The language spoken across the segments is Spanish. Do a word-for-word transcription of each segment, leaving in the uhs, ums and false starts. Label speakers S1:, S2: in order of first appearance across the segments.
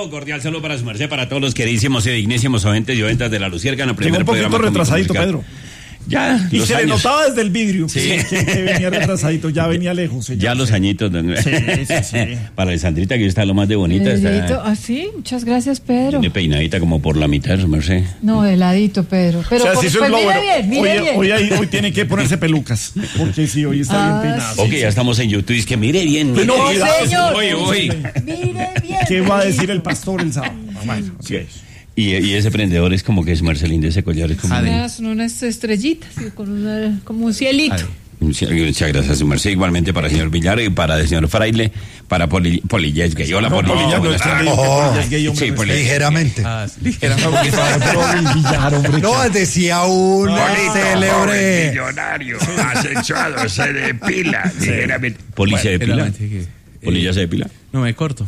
S1: Pedro, cordial saludo para su merced, para todos los queridísimos y dignísimos oyentes y oyentas de La Luciércana.
S2: Llegó un poquito retrasadito, Pedro.
S1: Ya,
S2: y
S1: los
S2: se
S1: años.
S2: le notaba desde el vidrio
S1: sí.
S2: que, que venía retrasadito, ya venía lejos.
S1: Ya, ya los
S2: sí.
S1: añitos.
S2: Sí, sí, sí.
S1: Para Alessandrita, que está lo más de bonita.
S3: Está... ¿Ah, sí? Muchas gracias, Pedro.
S1: Tiene peinadita como por la mitad, su merced.
S3: No, de ladito, Pedro. Pero
S2: o sea,
S3: por,
S2: si
S3: pues
S2: mire
S3: bueno, bien, mire
S2: hoy,
S3: bien.
S2: Hoy, hoy, hoy tiene que ponerse pelucas, porque sí, hoy está
S3: ah,
S2: bien peinado.
S1: Ok,
S2: sí,
S1: ya
S2: sí.
S1: estamos en YouTube, es que mire bien. Mire
S3: no,
S1: bien.
S3: señor.
S1: Oye, oye.
S3: Mire bien.
S2: ¿Qué va a decir el pastor el sábado? Bueno,
S1: sí. Y, y ese prendedor es como que es Marcelín de ese collar. Es como
S3: unas, unas estrellitas, con una, como un cielito.
S1: Muchas gracias, su merced. Igualmente para el señor Villar y para el señor Fraile, para Poli, Polillas Gay. Hola,
S2: no,
S1: Polillas.
S2: No, no,
S1: sí, Poli.
S4: Ligeramente.
S5: Ah, sí. Ligeramente.
S4: No, decía un célebre.
S1: Millonario, asexuado, se depila. Ligeramente. Poli se depila. Polilla se depila.
S5: No, me corto.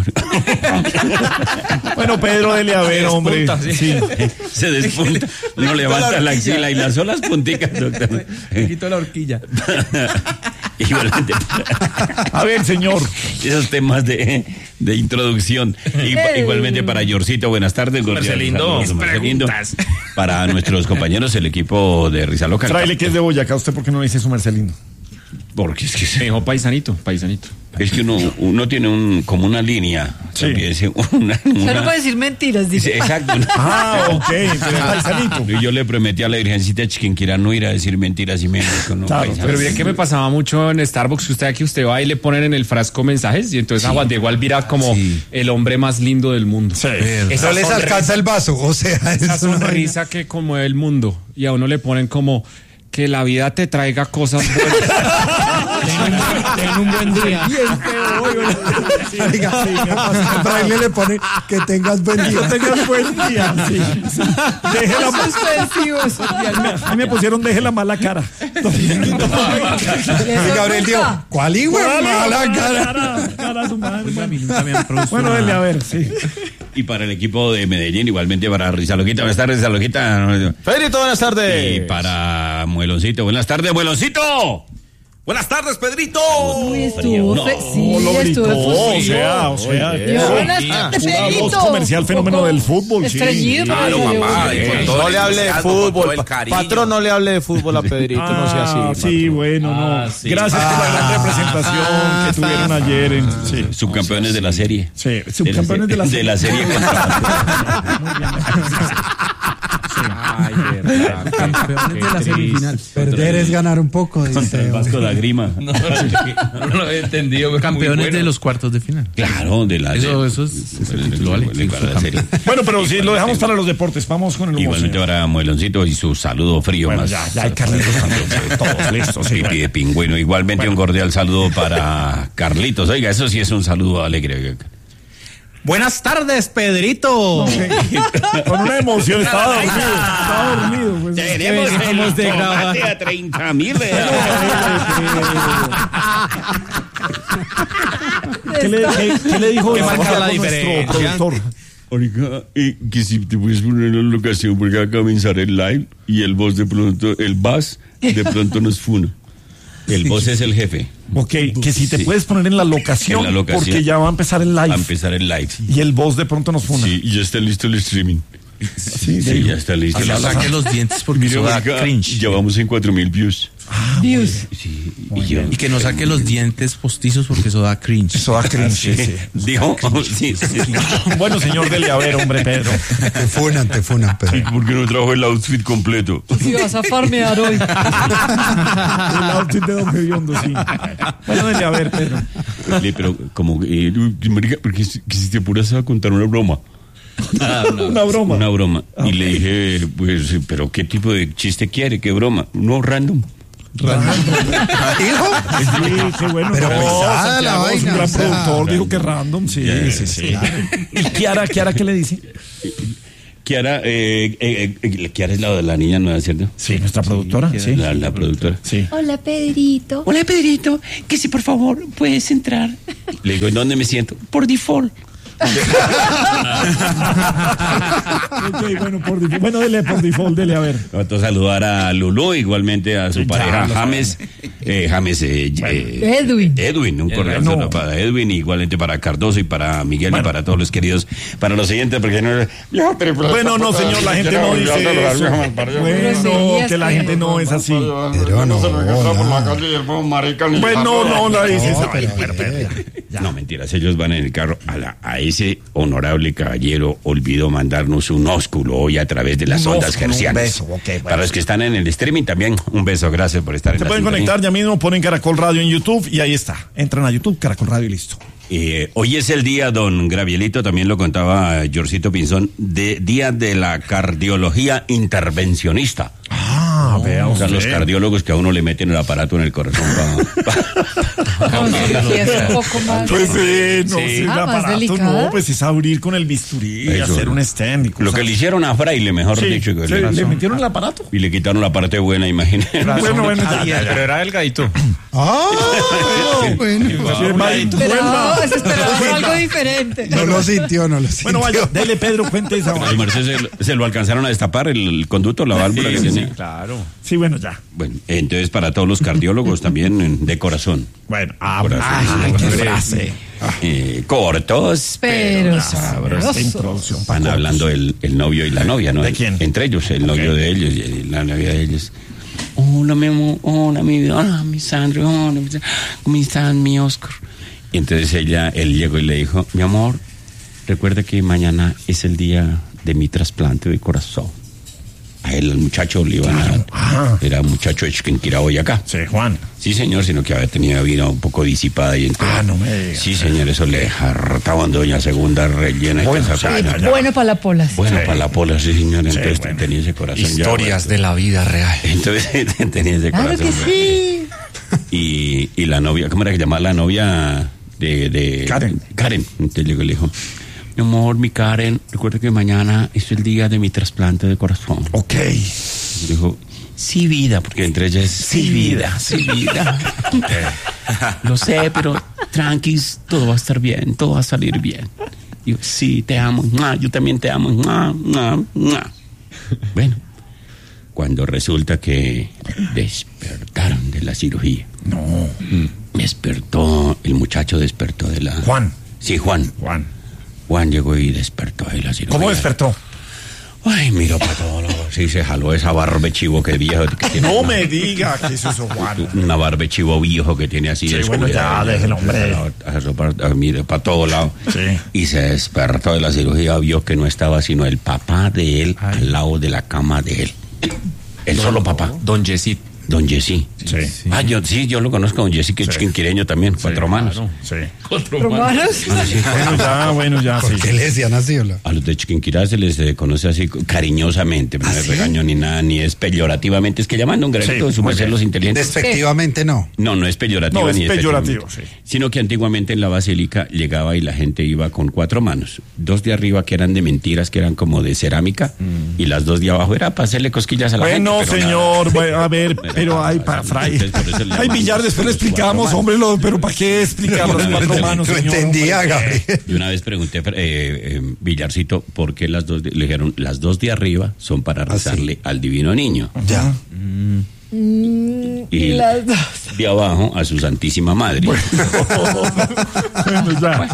S2: Bueno, Pedro, dele a ver, hombre. Sí. Sí.
S1: Se despunta. No levanta la axila y las solas punticas, doctor.
S5: Me quito la horquilla.
S1: Igualmente.
S2: A ver, señor.
S1: Esos temas de, de introducción. Y, igualmente para Yorcito, buenas tardes.
S5: Marcelindo.
S1: Marcelindo. Para nuestros compañeros, el equipo de Risa Loca.
S2: Fraile, que es de Boyacá, ¿usted por qué no le dice su Marcelino?
S1: Porque es que
S5: me dijo paisanito, paisanito.
S1: Es que uno, uno tiene un, como una línea.
S2: Sí.
S1: Una, una...
S3: Solo puede decir mentiras, dice.
S1: Sí, exacto.
S2: Ah, ok, pero paisanito.
S1: Y yo le prometí a la Virgencita quien quiera no ir a decir mentiras y menos con un
S2: claro,
S1: paisano.
S5: Pero mire que me pasaba mucho en Starbucks, que usted aquí usted va y le ponen en el frasco mensajes y entonces sí. a Juan de Gualvira como sí. el hombre más lindo del mundo.
S2: Sí.
S4: Esa no les alcanza el vaso, o sea,
S5: esa sonrisa que conmueve el mundo y a uno le ponen como que la vida te traiga cosas buenas. Ten un buen día.
S4: Fraile le pone que tengas buen día.
S2: Que tengas buen día. Sí, sí. Deje la a mí me pusieron deje la mala cara.
S4: Y Gabriel dijo, ¿cuál hijo de mala cara?
S2: cara su madre. Bueno, dele a ver, sí.
S1: Y para el equipo de Medellín, igualmente para Risa Loquita. Buenas tardes, Risa Loquita.
S2: Pedrito, buenas tardes.
S1: Y para Mueloncito. Buenas tardes, Mueloncito.
S6: Buenas tardes, Pedrito.
S3: Uy, estuvo,
S1: no,
S3: fe- sí,
S2: lo gritó,
S3: estuvo
S2: o sea, o sea,
S3: Yo, buenas tardes,
S2: una voz
S3: Pedrito.
S2: comercial fenómeno del fútbol, sí.
S3: Estrellito,
S6: Claro,
S3: pero yo-
S6: mamá. y con todo
S7: No
S6: el
S7: le hable de
S6: entusiasmo, con todo
S7: fútbol.
S6: el
S7: pa-
S6: cariño.
S7: Patrón, no le hable de fútbol a Pedrito, no sea así.
S2: Ah, sí,
S7: patrón.
S2: bueno, no.
S5: Ah, sí.
S2: Gracias por la gran representación que tuvieron ayer en sí.
S1: Subcampeones de la serie.
S2: Sí, subcampeones de la
S1: De la serie.
S5: Ay, verdad. Campeones de la semifinal.
S4: Perder es ganar un poco,
S1: Contra
S4: dice.
S1: el Vasco da Grima.
S5: No, no lo he entendido. pero
S7: Campeones
S5: muy bueno.
S7: de los cuartos de final.
S1: Claro, de la
S7: Eso, eso es, es el título, ¿vale?
S1: de la serie.
S2: Bueno, pero sí, lo dejamos para los deportes. Vamos con el humor.
S1: Igualmente
S2: señor.
S1: ahora Mueloncito y su saludo frío.
S2: Bueno,
S1: más
S2: ya, ya hay Carlitos también. Todos listos. Sí,
S1: Pipi
S2: bueno.
S1: de pingüino. Igualmente un cordial saludo para Carlitos. Oiga, eso sí es un saludo alegre.
S7: Buenas tardes, Pedrito.
S2: Con una emoción. Estaba dormido. Estaba dormido. Pues.
S1: Tenemos
S7: Veníamos de grabar.
S1: a treinta mil.
S2: ¿Qué le, qué, qué le dijo
S7: ¿Qué
S2: el
S7: marca la
S2: nuestro
S7: diferencia?
S2: productor?
S1: Oiga, eh, que si te puedes poner en la locación porque va a comenzar el live y el boss de pronto, el bass de pronto nos funa. El boss es el jefe.
S2: Ok, que si te
S1: Sí.
S2: puedes poner en la, locación,
S1: En la locación.
S2: porque ya va a empezar el live.
S1: Va a empezar el live.
S2: Y el boss de pronto nos funa.
S1: Sí, y ya está listo el streaming.
S2: Sí,
S1: Sí,
S2: sí.
S1: ya está listo.
S7: Que
S1: La-
S7: saque los dientes porque
S1: Mire,
S7: eso da
S1: oiga,
S7: cringe.
S1: ya vamos en cuatro mil views.
S3: Dios.
S1: Sí, y yo,
S7: Y que no saque los dientes postizos porque eso da cringe.
S2: Eso da cringe. Sí, sí.
S1: dijo, sí, sí.
S2: Bueno, señor, dele a ver, hombre, Pedro.
S4: Te funan, te funan,
S1: Sí,
S4: Pedro.
S1: ¿por qué no trajo el outfit completo?
S3: Si vas a farmear hoy.
S2: El outfit de Don Gediondo, sí. Bueno, dele a ver, Pedro.
S1: Le, pero como, eh, marica, porque si, que si te apuras a contar una broma.
S2: Una broma.
S1: Una broma. Y le dije, pues, pero ¿qué tipo de chiste quiere? ¿Qué broma? No, random.
S4: ¿Hijo?
S2: Sí, qué bueno.
S4: Pero
S2: No,
S4: pesada la
S2: Santiago es un
S4: vaina,
S2: gran
S4: o sea,
S2: productor, dijo que random, sí, sí, sí. ¿Y Kiara, Kiara qué le dice?
S1: Kiara, eh, eh, eh, Kiara es la de la niña nueva, ¿cierto?
S2: Sí, nuestra productora, sí.
S1: La, la productora.
S2: Sí.
S3: Hola, Pedrito.
S1: Hola, Pedrito, que si por favor puedes entrar. Le digo, ¿en dónde me siento? Por default.
S2: Ok, bueno, por default. Bueno, dele por default, dele a ver.
S1: Otro saludar a Lulú, igualmente a su
S2: Sí,
S1: pareja
S2: ya,
S1: James, eh, James eh, eh,
S3: Edwin.
S1: Edwin, un correo
S2: no.
S1: para Edwin, igualmente para Cardoso y para Miguel
S2: Bueno.
S1: y para todos los queridos, para los siguientes, porque no,
S2: Bueno, no, señor, la gente no dice eso. Bueno, que la gente no es así.
S4: Pero no,
S1: Bueno,
S2: Bueno, no la dice
S4: No,
S2: esa.
S4: pero
S2: Bueno,
S4: ¿qué?
S2: bueno, ya.
S1: No, mentiras, ellos van en el carro. A, la- a ese honorable caballero olvidó mandarnos un ósculo hoy a través de las
S2: Un
S1: ondas
S2: ósculo, un
S1: hercianas.
S2: beso, ok, bueno.
S1: Para los que están en el streaming también, un beso, gracias por estar en
S2: Se
S1: la
S2: pueden
S1: sintonía.
S2: conectar ya mismo, ponen Caracol Radio en YouTube y ahí está. Entran a YouTube, Caracol Radio y listo.
S1: Eh, hoy es el día, don Gravielito, también lo contaba Jorcito Pinzón, de día de la cardiología intervencionista.
S2: Ah, vea
S1: O sea, los
S2: usted.
S1: cardiólogos que a uno le meten el aparato en el corazón para...
S3: No, sí, sí, es un poco más.
S2: Pues sí, no,
S1: Sí.
S2: sí, el
S3: Ah, más
S2: aparato,
S3: delicada.
S2: no, pues es abrir con el bisturí y
S1: Eso,
S2: hacer
S1: ¿no?
S2: un stand y
S1: Lo
S2: cosas.
S1: que le hicieron a Fraile, mejor
S2: Sí,
S1: dicho. Que
S2: sí,
S1: le,
S2: le metieron el aparato.
S1: y le quitaron la parte buena, imagínate.
S2: Bueno, bueno, ya, ya,
S5: Pero
S2: ya.
S5: era delgadito.
S4: Ah, bueno.
S2: Sí, va y
S3: Pero
S2: vuelva.
S3: no, se esperaba algo diferente.
S4: No lo sintió, no lo sintió.
S2: Bueno, vaya, dele Pedro, cuente esa
S1: Al
S2: vaina.
S1: Merced se, se lo alcanzaron a destapar el, el conducto, la válvula que tenía.
S5: Claro.
S2: Sí, bueno, ya.
S1: Bueno, entonces para todos los cardiólogos también en- de corazón.
S2: Bueno, ah,
S1: Corazón.
S2: ay, qué frase.
S1: Eh, cortos,
S3: Pero
S1: sabrosos.
S3: sabroso.
S2: Introducción.
S1: Van hablando el, el novio y la novia, ¿no?
S2: ¿De quién?
S1: Entre ellos, el novio
S2: Ok.
S1: de ellos y la novia de ellos. Hola, mi amor, hola, mi vida, hola, mi Sandro, hola, mi, ¿cómo estás, mi Oscar? Y entonces ella, él llegó y le dijo, mi amor, recuerda que mañana es el día de mi trasplante de corazón. A él, al muchacho, le iban a...
S2: Ah.
S1: Era un muchacho de Chiquinquirá hoy acá.
S2: Sí, Juan.
S1: Sí, señor, sino que había tenido vida un poco disipada y entonces...
S2: Ah, no me digas.
S1: Sí, señor, eso le hartaban doña segunda rellena. y
S2: Bueno,
S1: toda esa
S2: ya,
S1: cosa.
S2: ya, ya.
S3: Bueno para la pola. sí.
S1: Bueno,
S2: Sí.
S1: para la pola, sí, señor, entonces
S2: bueno.
S1: tenía ese corazón ya,
S5: Historias de la vida real.
S1: bueno. Entonces tenía ese
S3: Claro
S1: corazón.
S3: que sí.
S1: Y, y la novia, ¿cómo era que llamaba la novia de, de...
S2: Karen.
S1: Karen. Entonces llegó y le dijo, mi amor, mi Karen, recuerda que mañana es el día de mi trasplante de corazón.
S2: Ok.
S1: Y dijo, sí, vida, porque entre ellas es sí, vida, sí, vida. Lo sé, pero tranquis, todo va a estar bien, todo va a salir bien. Digo, sí, te amo, mua, yo también te amo. Mua, mua, mua. Bueno, cuando resulta que despertaron de la cirugía.
S2: No.
S1: Despertó, el muchacho despertó de la...
S2: Juan.
S1: Sí, Juan.
S2: Juan.
S1: Juan llegó y despertó de la cirugía.
S2: ¿Cómo despertó?
S1: Ay, miró para todos lados. Sí, se jaló esa barbe chivo que viejo. Que tiene
S2: No
S1: una-
S2: me diga que es eso, Juan.
S1: Una barbe chivo viejo que tiene así
S2: Sí,
S1: de
S2: bueno, ya, déjelo, hombre.
S1: Mire, para todos lados.
S2: Sí.
S1: Y se despertó de la cirugía, vio que no estaba sino el papá de él al lado de la cama de él. El solo papá.
S5: Don Yesid.
S1: Don Jessy.
S2: Sí.
S1: Ah, yo sí, yo lo conozco, don Jessy, que es
S2: Sí.
S1: chiquinquireño también, cuatro manos.
S2: Sí.
S3: ¿Romanos?
S2: Bueno, ya, bueno, ya, sí.
S4: ¿Por qué le decían así, hola?
S1: A los de Chiquinquirá se les eh, conoce así cariñosamente, no es regaño ni nada, ni es peyorativamente, es que llaman un granito
S2: Sí,
S1: de su
S2: muy
S1: merced
S2: bien.
S1: los inteligentes.
S4: Despectivamente no.
S1: No, no es peyorativo
S2: No, es
S1: ni
S2: peyorativo, sí.
S1: Sino que antiguamente en la basílica llegaba y la gente iba con cuatro manos. Dos de arriba que eran de mentiras, que eran como de cerámica, y las dos de abajo era para hacerle cosquillas a la
S2: Bueno,
S1: gente. pero
S2: señor,
S1: nada.
S2: bueno, a ver, pero hay para Fray.
S1: Entonces, por eso le
S2: Ay,
S1: llaman
S2: Villar, después le
S1: los cuatro
S2: explicamos,
S1: manos.
S2: hombre, lo, pero ¿para qué explicar los cuatro manos,
S4: No
S2: señor?
S4: entendía,
S2: Hombre,
S4: Gabriel.
S1: Y una vez pregunté, eh, eh, Villarcito, ¿por qué las dos? De, le dijeron, las dos de arriba son para rezarle al divino niño.
S4: Ya.
S1: Y
S3: Y las dos.
S1: de abajo a su santísima madre.
S2: Bueno, ya.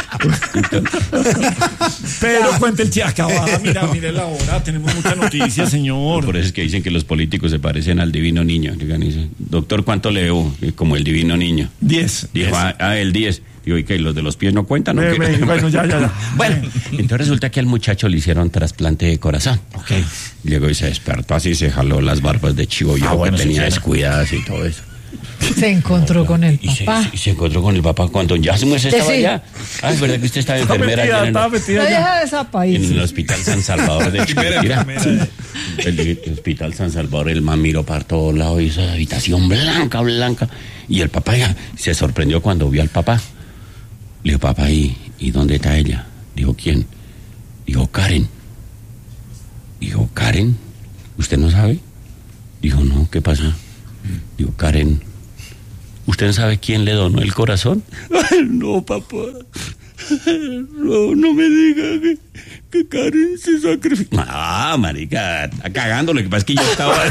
S2: Pero cuente el chiacaba, mira, mire la hora, tenemos mucha noticia, señor.
S1: Por eso es que dicen que los políticos se parecen al divino niño. Digan, dice, doctor, ¿cuánto leo? Eh, Como el divino niño.
S2: Diez.
S1: Dijo,
S2: diez.
S1: ah, ah, el diez. Digo, ¿y qué? ¿Los de los pies no cuentan? ¿o
S2: Ve,
S1: qué?
S2: ve, bueno, ya, ya, ya.
S1: Bueno, entonces resulta que al muchacho le hicieron trasplante de corazón.
S2: Ok.
S1: Llegó y se despertó así, se jaló las barbas de chivo viejo
S2: Ah, bueno,
S1: que
S2: sí,
S1: tenía
S2: claro.
S1: descuidadas y todo eso.
S3: Se encontró con el
S1: Y se,
S3: papá.
S1: y se encontró con el papá cuando ya se muestra estaba
S3: Sí.
S1: allá. Ah, es verdad que usted estaba
S2: Está
S1: enfermera
S2: metida,
S1: allá en,
S2: está
S1: el,
S2: metida
S3: La
S2: ya.
S3: vieja de esa
S1: en
S3: país.
S1: el hospital San Salvador de Chiquinquirá. El, el hospital San Salvador, el man miró para todos lados y esa habitación blanca, blanca. Y el papá ya se sorprendió cuando vio al papá. Le dijo, papá, ¿y, ¿y dónde está ella? Dijo, ¿quién? Dijo, Karen. Dijo, ¿Karen? ¿Usted no sabe? Dijo, no, ¿qué pasó? Dijo, Karen, ¿usted no sabe quién le donó el corazón? Ay, no, papá. No, no me diga que, que Karen se sacrificó. Ah, marica, está cagando. Lo que pasa es que yo estaba...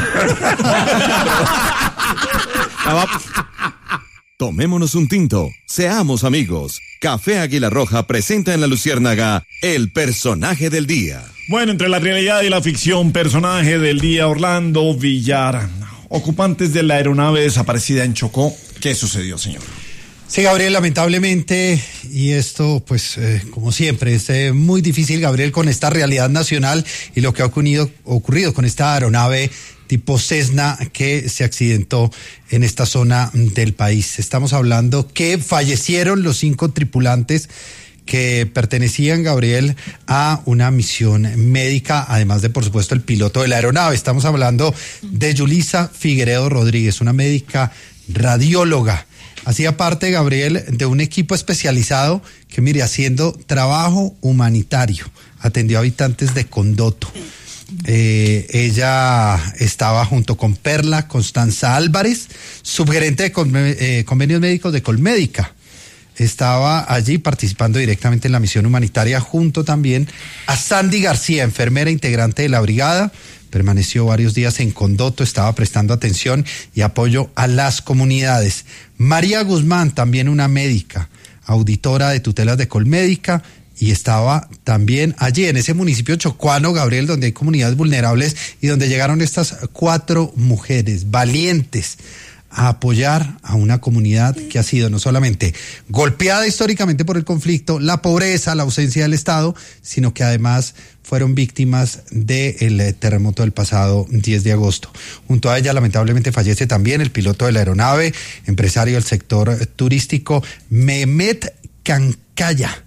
S6: Tomémonos un tinto, seamos amigos. Café Águila Roja presenta en La Luciérnaga el personaje del día.
S2: Bueno, entre la realidad y la ficción, personaje del día, Orlando Villar. Ocupantes de la aeronave desaparecida en Chocó. ¿Qué sucedió, señor?
S4: Sí, Gabriel, lamentablemente, y esto, pues, eh, como siempre, es eh, muy difícil, Gabriel, con esta realidad nacional y lo que ha ocurrido, ocurrido con esta aeronave tipo Cessna que se accidentó en esta zona del país. Estamos hablando que fallecieron los cinco tripulantes que pertenecían, Gabriel, a una misión médica, además de, por supuesto, el piloto de la aeronave. Estamos hablando de Yulisa Figueredo Rodríguez, una médica radióloga. Hacía parte, Gabriel, de un equipo especializado que, mire, haciendo trabajo humanitario, atendió a habitantes de Condoto. Eh, ella estaba junto con Perla Constanza Álvarez, subgerente de conven- eh, convenios médicos de Colmédica. Estaba allí participando directamente en la misión humanitaria, junto también a Sandy García, enfermera integrante de la brigada. Permaneció varios días en Condoto, estaba prestando atención y apoyo a las comunidades. María Guzmán, también una médica, auditora de tutelas de Colmédica, y estaba también allí en ese municipio chocuano, Gabriel, donde hay comunidades vulnerables y donde llegaron estas cuatro mujeres valientes a apoyar a una comunidad que ha sido no solamente golpeada históricamente por el conflicto, la pobreza, la ausencia del Estado, sino que además fueron víctimas del terremoto del pasado diez de agosto. Junto a ella, lamentablemente, fallece también el piloto de la aeronave, empresario del sector turístico, Mehmet Cancaya.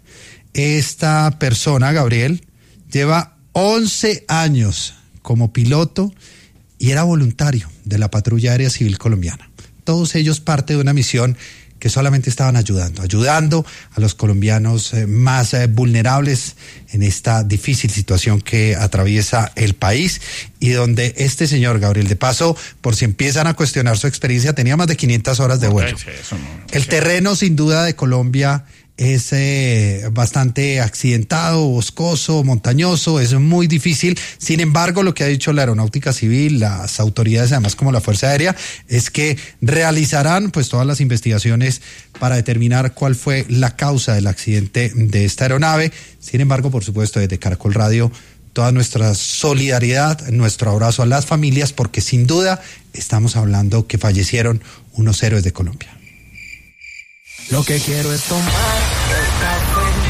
S4: Esta persona, Gabriel, lleva once años como piloto y era voluntario de la Patrulla Aérea Civil Colombiana. Todos ellos parte de una misión que solamente estaban ayudando, ayudando a los colombianos eh, más eh, vulnerables en esta difícil situación que atraviesa el país y donde este señor, Gabriel, de paso, por si empiezan a cuestionar su experiencia, tenía más de quinientas horas de vuelo. El terreno, sin duda, de Colombia es eh, bastante accidentado, boscoso, montañoso, es muy difícil. Sin embargo, lo que ha dicho la Aeronáutica Civil, las autoridades, además como la Fuerza Aérea, es que realizarán pues todas las investigaciones para determinar cuál fue la causa del accidente de esta aeronave. Sin embargo, por supuesto, desde Caracol Radio, toda nuestra solidaridad, nuestro abrazo a las familias, porque sin duda estamos hablando que fallecieron unos héroes de Colombia.
S8: Lo que quiero es tomar esta